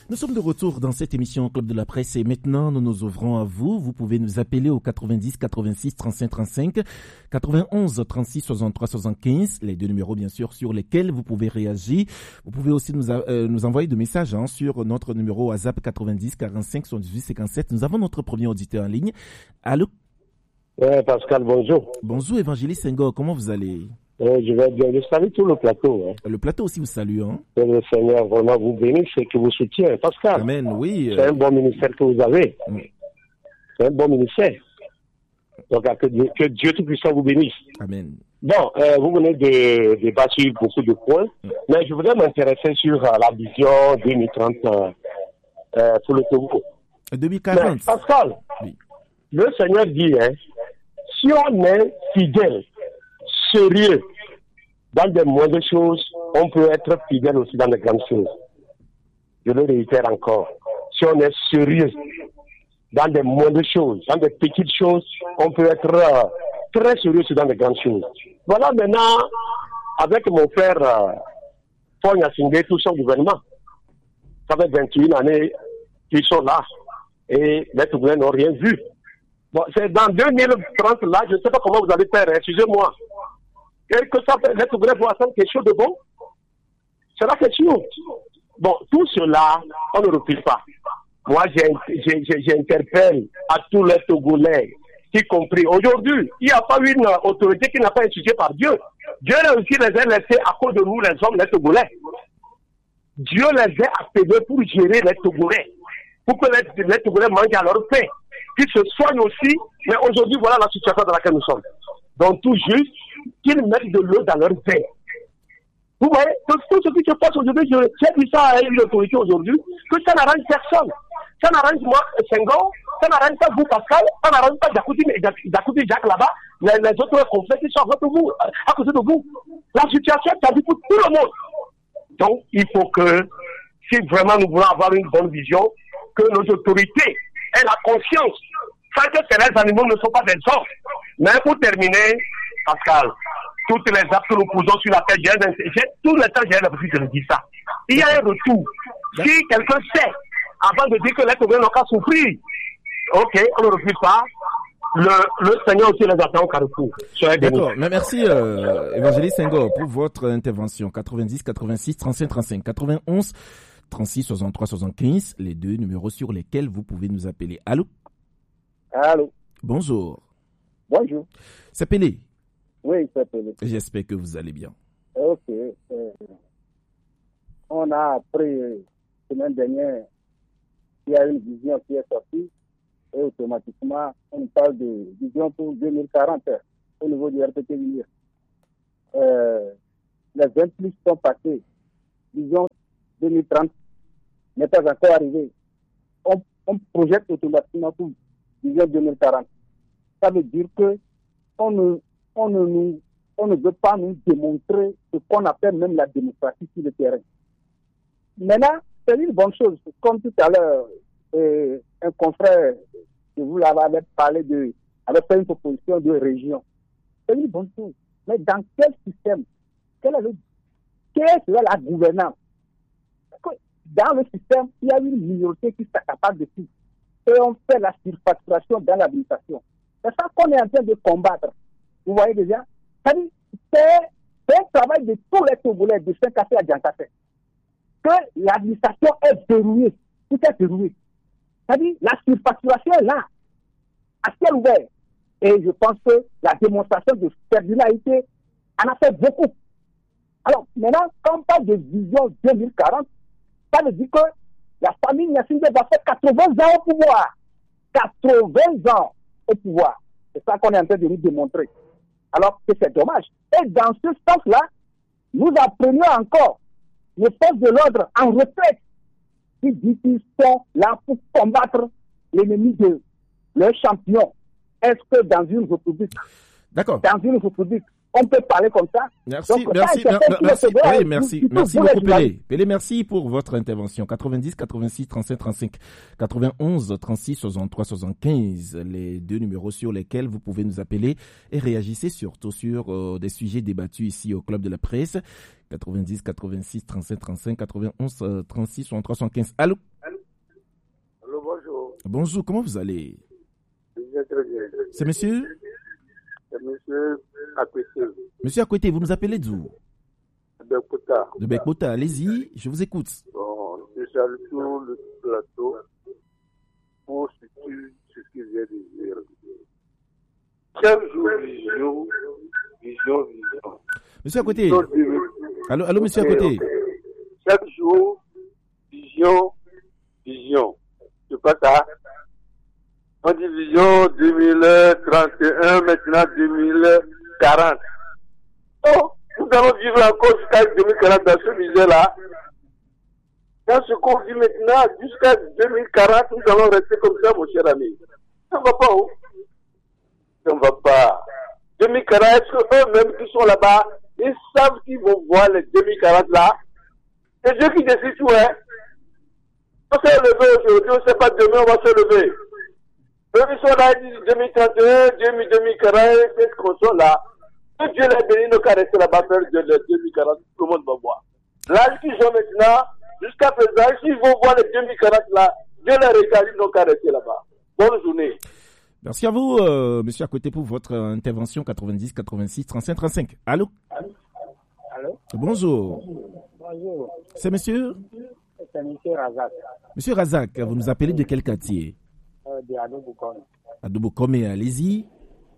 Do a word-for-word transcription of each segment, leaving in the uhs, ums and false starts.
Nous sommes de retour dans cette émission Club de la Presse et maintenant nous nous ouvrons à vous. Vous pouvez nous appeler au quatre-vingt-dix quatre-vingt-six trente-cinq trente-cinq, quatre-vingt-onze trente-six soixante-trois soixante-quinze, les deux numéros bien sûr sur lesquels vous pouvez réagir. Vous pouvez aussi nous, a, euh, nous envoyer des messages hein, sur notre numéro WhatsApp quatre-vingt-dix quarante-cinq soixante-dix-huit cinquante-sept. Nous avons notre premier auditeur en ligne. Allô? Ouais, Pascal, bonjour. Bonjour Évangéliste Senghor, comment vous allez? Euh, je vais bien. Je salue tout le plateau. Hein. Le plateau aussi vous salue. Hein? Que le Seigneur vraiment vous bénisse et que vous soutienne. Pascal, Amen, oui. C'est un bon ministère que vous avez. Mm. C'est un bon ministère. Donc, que Dieu, que Dieu Tout-Puissant vous bénisse. Amen. Bon, euh, vous venez de débattre sur beaucoup de points, mm. mais je voudrais m'intéresser sur euh, la vision deux mille trente euh, euh, pour le Togo. deux mille quarante. Mais, Pascal, oui. Le Seigneur dit, hein, si on est fidèle, sérieux dans des moindres choses, on peut être fidèle aussi dans les grandes choses. Je le réitère encore. Si on est sérieux dans des moindres choses, dans des petites choses, on peut être euh, très sérieux aussi dans les grandes choses. Voilà maintenant, avec mon frère euh, Paul Yassingé, tout son gouvernement, ça fait vingt et une années qu'ils sont là et les Togolais n'ont rien vu. Bon, c'est dans deux mille trente là, je ne sais pas comment vous allez faire, excusez-moi. Et que ça fait, les Togolais vont attendre quelque chose de bon. C'est la question. Bon, tout cela, on ne refuse pas. Moi, j'interpelle à tous les Togolais, y compris aujourd'hui, il n'y a pas une autorité qui n'a pas été instituée par Dieu. Dieu aussi les a laissés à cause de nous, les hommes, les Togolais. Dieu les a appelés pour gérer les Togolais, pour que les, les Togolais mangent à leur pain, qu'ils se soignent aussi. Mais aujourd'hui, voilà la situation dans laquelle nous sommes. Donc, tout juste, qu'ils mettent de l'eau dans leur pain. Vous voyez, tout, tout ce qui se passe aujourd'hui, j'ai dit ça à une autorité aujourd'hui, que ça n'arrange personne. Ça n'arrange moi, Senghor, ça n'arrange pas vous, Pascal, ça n'arrange pas Jakouti, Jakouti Jacques là-bas, les, les autres confrères qui sont à côté de vous, à côté de vous. La situation est tendue pour tout le monde. Donc, il faut que, si vraiment nous voulons avoir une bonne vision, que nos autorités aient la conscience, sans que ces animaux ne sont pas des hommes. Mais pour terminer, Pascal, toutes les actes que nous posons sur la terre, j'ai, tout le temps j'ai l'habitude de dire ça. Il y a un retour. Si quelqu'un sait, avant de dire que les Togolais n'ont qu'à souffrir, ok, on ne refuse pas. Le, le Seigneur aussi les attend au carrefour. D'accord, mais merci euh, Évangéliste Senghor pour votre intervention. quatre-vingt-dix quatre-vingt-six trente-cinq trente-cinq, quatre-vingt-onze trente-six soixante-trois soixante-quinze, les deux numéros sur lesquels vous pouvez nous appeler. Allô? Allô? Bonjour. Bonjour. C'est Pelé. Oui, c'est Pelé. J'espère que vous allez bien. Ok. Euh, on a appris la semaine dernière qu'il y a une vision qui est sortie et automatiquement on parle de vision pour deux mille quarante au niveau du R P T Lumière. Euh, les vingt plus sont passés. Vision deux mille trente n'est pas encore arrivée. On, on projette automatiquement pour vision deux mille quarante. Ça veut dire que on ne, on ne, nous, on ne veut pas nous démontrer ce qu'on appelle même la démocratie sur le terrain. Maintenant, c'est une bonne chose. Comme tout à l'heure, euh, un confrère de vous l'avez parlé de, avait fait une proposition de région. C'est une bonne chose. Mais dans quel système? Quelle est, le, quelle est la gouvernance? Parce que dans le système, il y a une minorité qui s'accapare de tout. Et on fait la surfacturation dans l'administration. C'est ça qu'on est en train de combattre. Vous voyez déjà? C'est, c'est un travail de tous les Togolais, de Saint-Café à Djankafé. Que l'administration est verrouillée. Tout est verrouillé. C'est-à-dire, la surfacturation est là, à ciel ouvert. Et je pense que la démonstration de fertilité en a fait beaucoup. Alors, maintenant, quand on parle de vision deux mille quarante, ça veut dire que la famille Yassine va faire quatre-vingts ans au pouvoir. quatre-vingts ans au pouvoir. C'est ça qu'on est en train de nous démontrer. Alors que c'est dommage. Et dans ce sens-là, nous apprenons encore les forces de l'ordre en retraite qui disent qu'ils sont là pour combattre l'ennemi de leur champion. Est-ce que dans une république, D'accord. dans une république, on peut parler comme ça? Merci, Donc, merci, ça, merci, merci, oui, merci, tout, merci tout beaucoup Pelé. Pelé, merci pour votre intervention. quatre-vingt-dix quatre-vingt-six trente-cinq trente-cinq, quatre-vingt-onze trente-six soixante-trois soixante-quinze, les deux numéros sur lesquels vous pouvez nous appeler et réagissez surtout sur euh, des sujets débattus ici au Club de la Presse. quatre-vingt-dix quatre-vingt-six trente-cinq trente-cinq, quatre-vingt-onze trente-six soixante-trois soixante-quinze. Allô? Bonjour, comment vous allez? Je vais très bien. C'est monsieur? C'est monsieur Akwete. Monsieur Akwete, vous nous appelez d'où? De Bekota. De Bekota, allez-y, je vous écoute. Bon, je salue tout le plateau pour ce que ce que j'ai de dire. Chaque jour, vision, vision, vision. Monsieur Akwete. Allô, allô, monsieur okay, Akwete. Okay. Chaque jour, vision, vision. C'est pas ça. On dit vision deux mille trente et un, maintenant deux mille quarante. Oh, nous allons vivre encore jusqu'à deux mille quarante dans ce musée-là. Dans ce qu'on vit maintenant, jusqu'à deux mille quarante, nous allons rester comme ça, mon cher ami. Ça ne va pas, où? Ça ne va pas. deux mille quarante, est-ce qu'eux-mêmes qui sont là-bas, ils savent qu'ils vont voir les deux mille quarante là? C'est Dieu qui décide tout, hein? On s'est levé aujourd'hui, on ne sait pas demain, on va se lever. Eux, ils sont là, ils disent deux mille trente et un, deux mille quarante, qu'est-ce qu'on soit là? Que Dieu les bénisse, nous qu'à rester là-bas faire de deux mille quarante, tout le monde va voir. L'âge qu'ils ont maintenant, jusqu'à présent, s'ils vont voir les deux mille quarante là, Dieu les rétablit, nous qu'à rester là-bas. Bonne journée. Merci à vous, euh, monsieur Akwete, pour votre intervention quatre-vingt-dix quatre-vingt-six trente-cinq trente-cinq. Allô? Allô? Bonjour. Bonjour. C'est monsieur? C'est monsieur Razak. Monsieur Razak, vous nous appelez de quel quartier? Euh, de Adobukone. Adobukone, allez-y.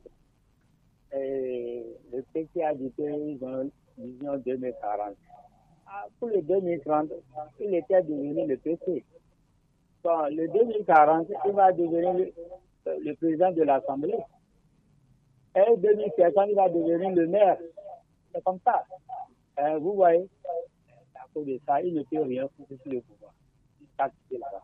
Et le P C a dit qu'ils ont une vision deux mille quarante. Ah, pour le deux mille trente, il était devenu le P C. Bon, le deux mille quarante, il va devenir le, le président de l'Assemblée. Et deux mille cinquante, il va devenir le maire. C'est comme ça. Euh, vous voyez, à cause de ça, il ne peut rien pour le pouvoir. Il s'est quitté là-bas.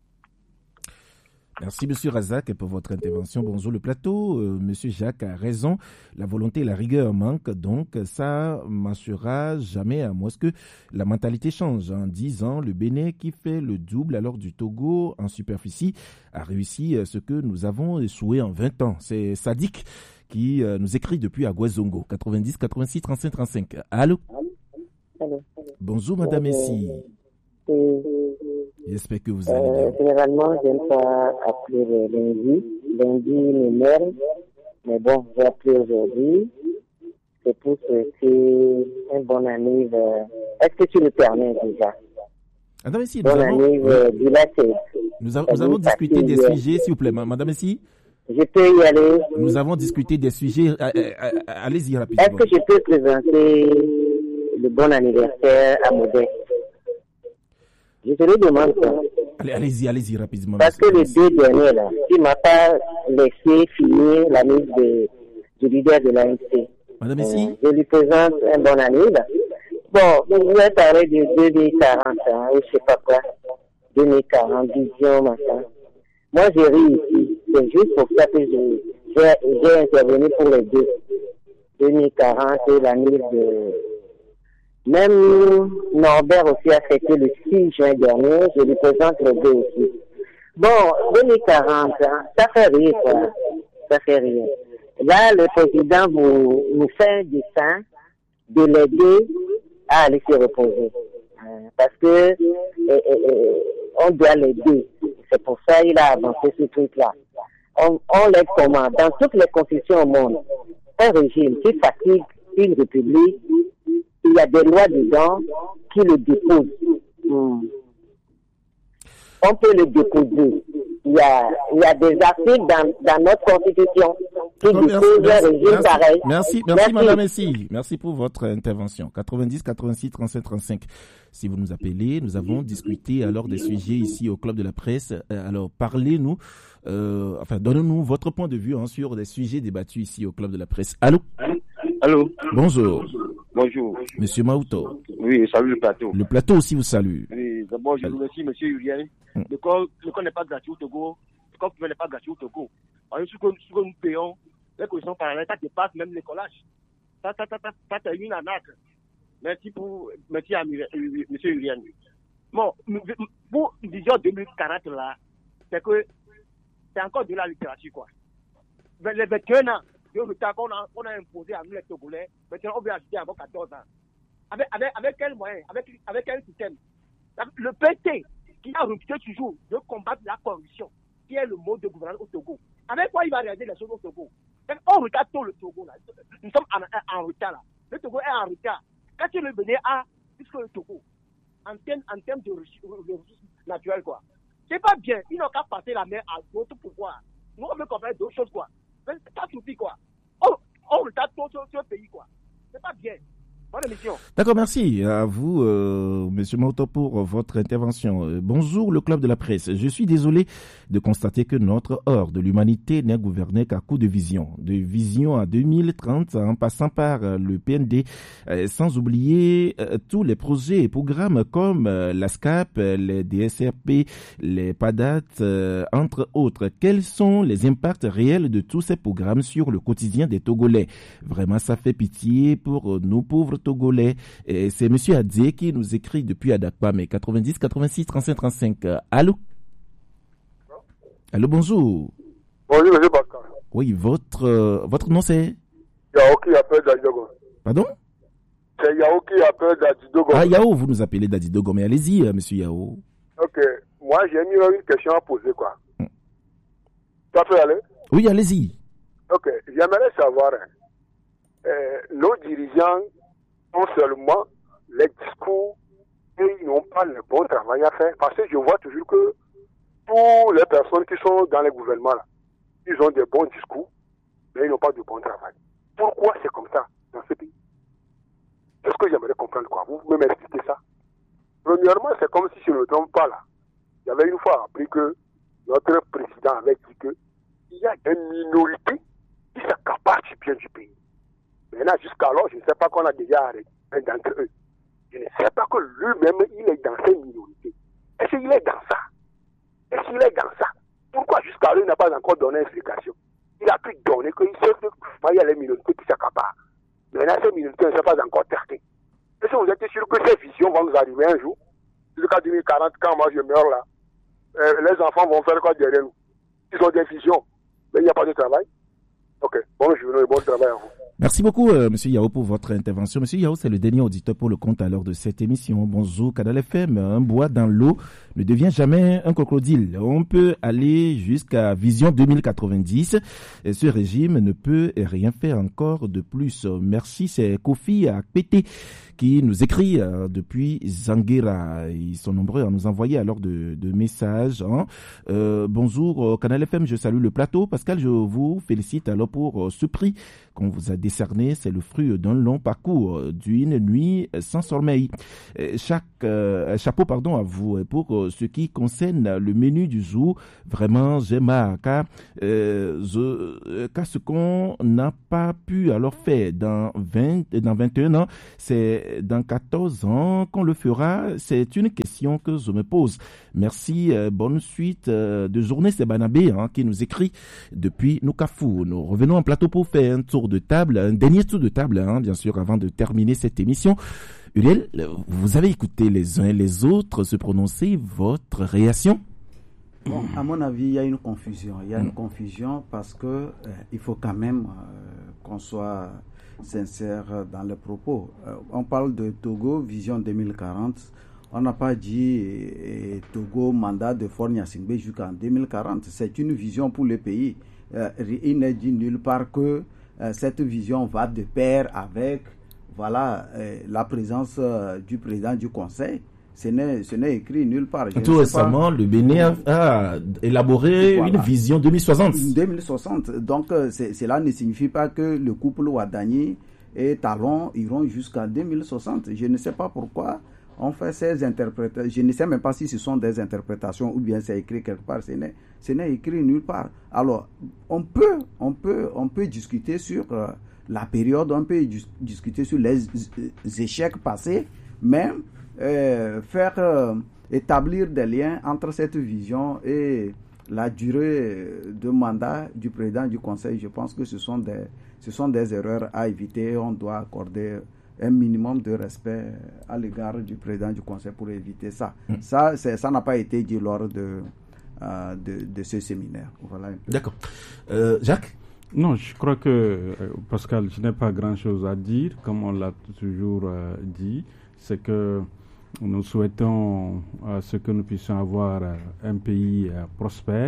Merci, monsieur Razak, pour votre intervention. Bonjour le plateau. Euh, monsieur Jacques a raison. La volonté et la rigueur manquent, donc ça ne marchera jamais à moins que la mentalité change. En dix ans, le Bénin, qui fait le double alors du Togo en superficie, a réussi ce que nous avons échoué en vingt ans. C'est Sadik qui euh, nous écrit depuis Aguazongo, quatre-vingt-dix quatre-vingt-six trente-cinq trente-cinq. Allô? Allô. Bonjour, madame Essie. Euh, J'espère que vous allez bien. Euh, généralement, je n'aime pas appeler le lundi. Lundi m'énerve. Mais bon, j'ai appelé aujourd'hui. C'est pour souhaiter un bon année. Euh... Est-ce que tu le permets déjà? Madame Essie, nous bon avons, année, euh, nous, a, nous avons discuté des sujets, s'il vous plaît. Madame Essie? Je peux y aller. Nous avons discuté des sujets. Allez-y rapidement. Est-ce que je peux présenter le bon anniversaire à Modeste? Je te le demande ça. Allez, allez-y, allez-y rapidement. Parce que les deux derniers, là, tu ne m'as pas laissé finir la mise de, du leader de l'A N C. Madame Essie? Euh, je lui présente un bon année, là. Bon, vous avez parlé de deux mille quarante, hein, ou je sais pas quoi. deux mille quarante, vision, machin. Moi, j'ai ri ici. C'est juste pour ça que je, j'ai, j'ai intervenu pour les deux. deux mille quarante et la mise de... Même Norbert aussi a fêté le six juin dernier, je lui présente les deux aussi. Bon, deux mille quarante, hein, ça fait rien, quoi. Ça fait rien. Là, le président vous, nous fait un dessin de l'aider à aller se reposer. Euh, parce que euh, euh, on doit l'aider. C'est pour ça qu'il a avancé ce truc-là. On, on l'aide comment? Dans toutes les constitutions au monde, un régime qui fatigue une république, il y a des lois dedans qui le déposent. Hmm. On peut le déposer. Il y a, il y a des articles dans, dans notre constitution qui oh, déposent un régime merci, pareil. Merci, merci, merci, madame Essie. Merci pour votre intervention. quatre-vingt-dix quatre-vingt-six trente-cinq trente-cinq. Si vous nous appelez, nous avons discuté alors des sujets ici au Club de la Presse. Alors, parlez-nous, euh, enfin, donnez-nous votre point de vue hein, sur des sujets débattus ici au Club de la Presse. Allô? Allô? Bonjour. Bonjour. Monsieur Maouto. Oui, salut le plateau. Le plateau aussi vous salue. Oui, d'abord, je vous remercie, monsieur Urien. Hum. Le corps n'est pas gratuit au Togo. Le corps n'est pas gratuit au Togo. Alors, ce que, ce que nous payons, les conditions parallèles, ça dépasse même l'écolage. Ça, ça, ça, ça, ça, c'est une arnaque. Merci pour, merci à monsieur Urien. Bon, pour vision deux mille quarante là, c'est que, c'est encore de la littérature, quoi. Les vingt et un ans, le retard qu'on a, on a imposé à nous les Togolais, maintenant on veut ajouter avant quatorze ans. Avec, avec, avec quel moyen? Avec, avec quel système? Le P T, qui a refusé toujours de combattre la corruption, qui est le mode de gouvernance au Togo. Avec quoi il va réaliser les choses au Togo? On regarde tout le Togo là. Nous sommes en, en retard là. Le Togo est en retard. Quand il le Bénin a plus que le Togo, en termes, en termes de ressources naturelles, quoi. C'est pas bien. Ils n'ont qu'à passer la main à d'autres pouvoirs. Nous, on veut comprendre d'autres choses, quoi. Mais ça suffit, quoi. On, on retarde tout sur le pays, quoi. C'est pas bien. Bonne émission. D'accord, merci à vous, euh, Monsieur Mauto, pour votre intervention. Euh, bonjour, le club de la presse. Je suis désolé de constater que notre heure de l'humanité n'est gouvernée qu'à coup de vision. De vision à deux mille trente, en passant par euh, le P N D, euh, sans oublier euh, tous les projets et programmes comme euh, la SCAP, euh, les D S R P, les P A D A T, euh, entre autres. Quels sont les impacts réels de tous ces programmes sur le quotidien des Togolais? Vraiment, ça fait pitié pour euh, nous pauvres Togolais. Et c'est Monsieur Adé qui nous écrit depuis Adakpa, mais quatre-vingt-dix, quatre-vingt-six, trente-cinq, trente-cinq. Euh, allô? Allô, bonjour. Bonjour, monsieur Bakar. Oui, votre, euh, votre nom c'est? Yao qui appelle Dadidogo. Pardon? C'est Yao qui appelle Dadidogo. Ah, Yao, vous nous appelez Dadidogo, mais allez-y, euh, monsieur Yao. Ok, moi j'ai mis une question à poser, quoi. Hmm. Ça peut aller? Oui, allez-y. Ok, j'aimerais savoir, hein, euh, nos dirigeants ont seulement les discours et ils n'ont pas le bon travail à faire. Parce que je vois toujours que toutes les personnes qui sont dans les gouvernements, là, ils ont des bons discours, mais ils n'ont pas de bon travail. Pourquoi c'est comme ça dans ce pays? C'est ce que j'aimerais comprendre, quoi. Vous pouvez m'expliquer ça? Premièrement, c'est comme si je ne me trompe pas, là. J'avais une fois appris que notre président avait dit que il y a des minorités qui s'accaparent du bien du pays. Maintenant, jusqu'alors, je ne sais pas qu'on a déjà arrêté un d'entre eux. Je ne sais pas que lui-même, il est dans ces minorités. Est-ce qu'il est dans ça? Est-ce qu'il est dans ça? Pourquoi jusqu'alors, il n'a pas encore donné explication? Il a pu donner qu'il sait qu'il y a les minorités qui s'accaparent. Maintenant, ces minorités ne sont pas encore traitées. Est-ce que vous êtes sûr que ces visions vont nous arriver un jour? Jusqu'à deux mille quarante, quand moi je meurs là, euh, les enfants vont faire quoi derrière nous? Ils ont des visions, mais il n'y a pas de travail. Ok, bonne journée et bon travail à vous. Merci beaucoup, euh, Monsieur Yao, pour votre intervention. Monsieur Yao, c'est le dernier auditeur pour le compte à l'heure de cette émission. Bonjour, Canal F M. Un bois dans l'eau ne devient jamais un crocodile. On peut aller jusqu'à Vision deux mille quatre-vingt-dix. Et ce régime ne peut rien faire encore de plus. Merci, c'est Kofi Akpete qui nous écrit euh, depuis Zanguera. Ils sont nombreux à nous envoyer alors de, de messages. Hein. Euh, bonjour, Canal F M, je salue le plateau. Pascal, je vous félicite alors pour euh, ce prix qu'on vous a décerné. C'est le fruit d'un long parcours, d'une nuit sans sommeil. Chaque euh, chapeau pardon à vous. Pour euh, ce qui concerne le menu du jour, vraiment j'aime à car, euh, je, car ce qu'on n'a pas pu alors faire dans vingt, dans vingt et un ans, c'est dans quatorze ans qu'on le fera. C'est une question que je me pose. Merci, euh, bonne suite euh, de journée. C'est Banabé hein, qui nous écrit depuis Noukafou. Nous revenons en plateau pour faire un tour de table, un dernier tour de table, hein, bien sûr, avant de terminer cette émission. Uriel, vous avez écouté les uns et les autres se prononcer. Votre réaction? Bon, à mon avis, il y a une confusion. Il y a une confusion parce que euh, il faut quand même euh, qu'on soit sincère dans les propos. Euh, on parle de Togo, Vision deux mille quarante. On n'a pas dit eh, Togo, mandat de Faure Gnassingbé jusqu'en deux mille quarante. C'est une vision pour le pays. Euh, il n'est dit nulle part que euh, cette vision va de pair avec voilà, euh, la présence euh, du président du Conseil. Ce n'est, ce n'est écrit nulle part. Je Tout récemment, pas. Le Bénin a élaboré voilà. Une vision deux mille soixante. deux mille soixante. Donc, euh, c'est, cela ne signifie pas que le couple Ouadani et Talon iront jusqu'à deux mille soixante. Je ne sais pas pourquoi on fait ces interprétations. Je ne sais même pas si ce sont des interprétations ou bien c'est écrit quelque part. Ce n'est, ce n'est écrit nulle part. Alors, on peut, on peut, on peut discuter sur euh, la période, on peut dis- discuter sur les, les échecs passés, même euh, faire euh, établir des liens entre cette vision et la durée de mandat du président du Conseil. Je pense que ce sont des, ce sont des erreurs à éviter. On doit accorder un minimum de respect à l'égard du président du Conseil pour éviter ça. Mmh. Ça, c'est, ça n'a pas été dit lors de, euh, de, de ce séminaire. Voilà. D'accord. Euh, Jacques? Non, je crois que, euh, Pascal, je n'ai pas grand-chose à dire. Comme on l'a toujours euh, dit, c'est que nous souhaitons euh, ce que nous puissions avoir euh, un pays euh, prospère,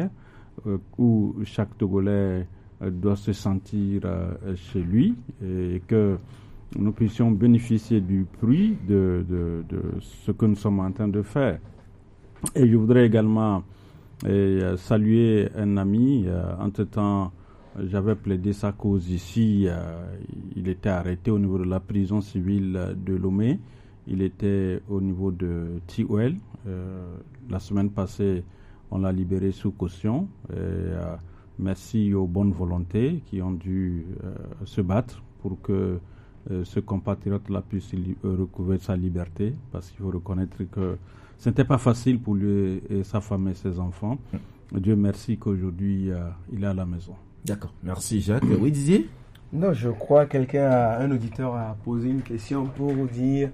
euh, où chaque Togolais euh, doit se sentir euh, chez lui et que nous puissions bénéficier du fruit de, de, de ce que nous sommes en train de faire. Et je voudrais également euh, saluer un ami. Euh, entre-temps, j'avais plaidé sa cause ici. Euh, il était arrêté au niveau de la prison civile de Lomé. Il était au niveau de T O L. Euh, la semaine passée, on l'a libéré sous caution. Et, euh, merci aux bonnes volontés qui ont dû euh, se battre pour que Euh, ce compatriote-là puisse li- euh, recouvrer sa liberté, parce qu'il faut reconnaître que ce n'était pas facile pour lui et, et sa femme et ses enfants. Mm. Dieu merci qu'aujourd'hui, euh, il est à la maison. D'accord. Merci Jacques. Oui, Didier? Non, je crois que quelqu'un, a, un auditeur a posé une question pour dire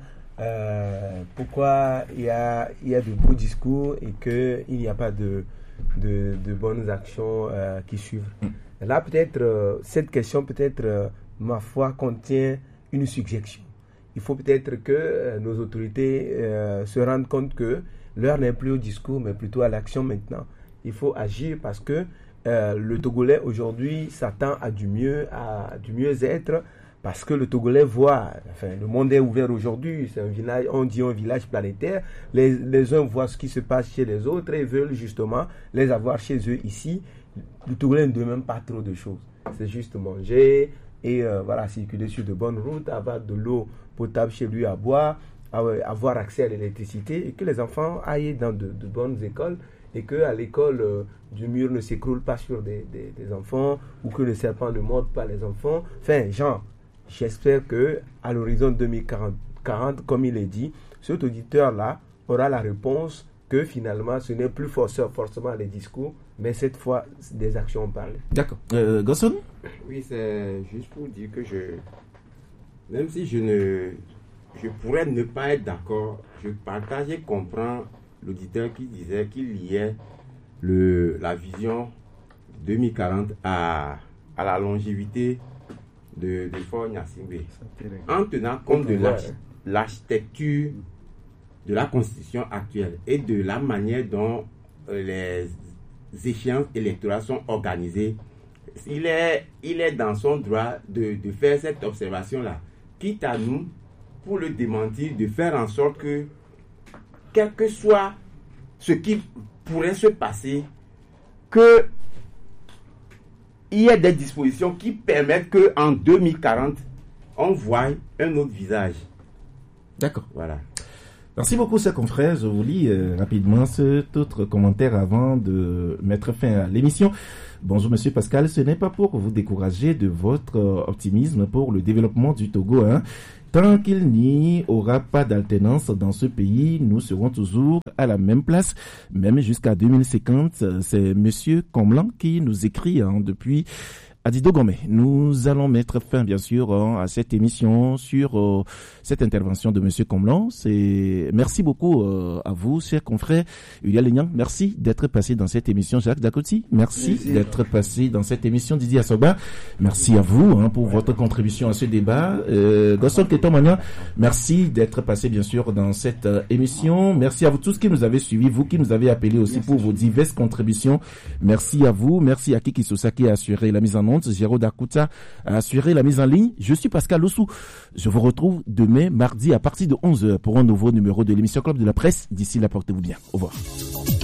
euh, pourquoi il y a, il y a de beaux discours et qu'il n'y a pas de, de, de bonnes actions euh, qui suivent. Mm. Là, peut-être, euh, cette question, peut-être, euh, ma foi, contient une suggestion. Il faut peut-être que euh, nos autorités euh, se rendent compte que l'heure n'est plus au discours, mais plutôt à l'action maintenant. Il faut agir parce que euh, le Togolais aujourd'hui s'attend à du mieux, à du mieux-être, parce que le Togolais voit, enfin, le monde est ouvert aujourd'hui, c'est un village, on dit un village planétaire, les, les uns voient ce qui se passe chez les autres et veulent justement les avoir chez eux ici. Le Togolais ne demande pas trop de choses, c'est juste manger, et euh, voilà, circuler sur de bonnes routes, avoir de l'eau potable chez lui à boire, avoir accès à l'électricité, et que les enfants aillent dans de, de bonnes écoles, et qu'à l'école, euh, du mur ne s'écroule pas sur des, des, des enfants, ou que le serpent ne morde pas les enfants. Enfin, genre, j'espère qu'à l'horizon deux mille quarante, comme il est dit, cet auditeur-là aura la réponse que finalement, ce n'est plus forcément, forcément les discours, mais cette fois, des actions parlent. D'accord. Euh, Gosson? Oui, c'est juste pour dire que je... Même si je ne... Je pourrais ne pas être d'accord, je partage et comprends l'auditeur qui disait qu'il liait le, la vision deux mille quarante à, à la longévité de, de Faure Gnassingbé. En tenant compte de l'arch, l'architecture de la constitution actuelle et de la manière dont euh, les échéances électorales sont organisées, il est, il est dans son droit de, de faire cette observation-là, quitte à nous, pour le démentir, de faire en sorte que, quel que soit ce qui pourrait se passer, que il y ait des dispositions qui permettent qu'en deux mille quarante, on voit un autre visage. D'accord. Voilà. Merci beaucoup, chers confrères. Je vous lis euh, rapidement cet autre commentaire avant de mettre fin à l'émission. Bonjour, monsieur Pascal. Ce n'est pas pour vous décourager de votre euh, optimisme pour le développement du Togo, hein. Tant qu'il n'y aura pas d'alternance dans ce pays, nous serons toujours à la même place, même jusqu'à deux mille cinquante. C'est monsieur Comlan qui nous écrit hein, depuis Adido Gomé. Nous allons mettre fin, bien sûr, hein, à cette émission sur euh, cette intervention de monsieur Comlan. C'est merci beaucoup euh, à vous, chers confrères. Ulia Lignan, merci d'être passé dans cette émission. Jacques Dakoti, merci, merci d'être passé dans cette émission. Didier Assoba, merci à vous hein, pour votre contribution à ce débat. Euh, Gosson Ketomania, merci d'être passé, bien sûr, dans cette euh, émission. Merci à vous tous qui nous avez suivis, vous qui nous avez appelés aussi merci pour vos diverses contributions. Merci à vous. Merci à Kiki Sosa qui a assuré la mise en onde. Géraud Dakuta a assuré la mise en ligne. Je suis Pascal Ossou. Je vous retrouve demain, mardi, à partir de onze heures pour un nouveau numéro de l'émission Club de la Presse. D'ici là, portez-vous bien. Au revoir.